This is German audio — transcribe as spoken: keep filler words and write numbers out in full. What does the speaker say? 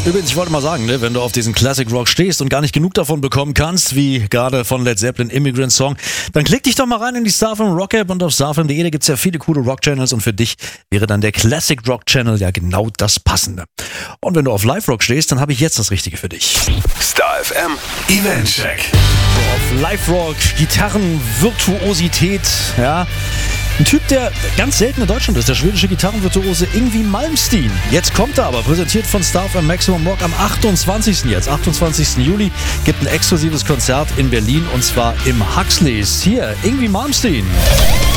Übrigens, ich wollte mal sagen, ne, wenn du auf diesen Classic Rock stehst und gar nicht genug davon bekommen kannst, wie gerade von Led Zeppelin Immigrant Song, dann klick dich doch mal rein in die StarFM Rock App und auf starfm punkt de, da gibt's ja viele coole Rock-Channels und für dich wäre dann der Classic Rock Channel ja genau das Passende. Und wenn du auf Live Rock stehst, dann habe ich jetzt das Richtige für dich. StarFM Event Check. Auf Live Rock, Gitarrenvirtuosität, ja. Ein Typ, der ganz selten in Deutschland ist, der schwedische Gitarrenvirtuose Yngwie Malmsteen. Jetzt kommt er aber, präsentiert von StarFM Maximum Rock am achtundzwanzigsten jetzt, achtundzwanzigsten Juli, gibt ein exklusives Konzert in Berlin und zwar im Huxleys. Hier, Yngwie Malmsteen.